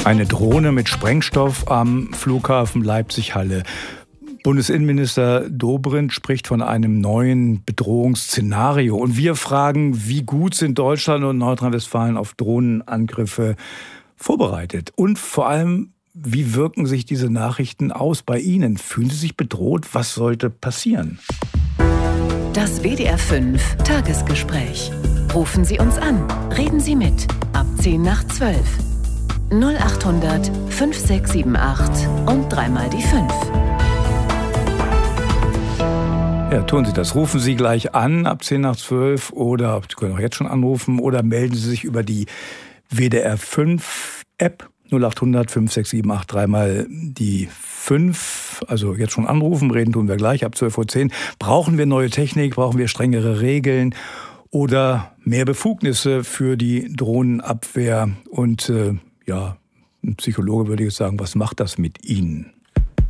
Eine Drohne mit Sprengstoff am Flughafen Leipzig-Halle. Bundesinnenminister Dobrindt spricht von einem neuen Bedrohungsszenario. Und wir fragen, wie gut sind Deutschland und Nordrhein-Westfalen auf Drohnenangriffe vorbereitet? Und vor allem, wie wirken sich diese Nachrichten aus bei Ihnen? Fühlen Sie sich bedroht? Was sollte passieren? Das WDR 5 Tagesgespräch. Rufen Sie uns an. Reden Sie mit. Ab 10 nach 12. 0800 5678 und dreimal die 5. Ja, tun Sie das. Rufen Sie gleich an ab 10 nach 12 oder Sie können auch jetzt schon anrufen oder melden Sie sich über die WDR 5 App 0800 5678 dreimal die 5. Also jetzt schon anrufen, reden tun wir gleich ab 12:10 Uhr. Brauchen wir neue Technik? Brauchen wir strengere Regeln? Oder mehr Befugnisse für die Drohnenabwehr? Und ein Psychologe würde jetzt sagen, was macht das mit Ihnen?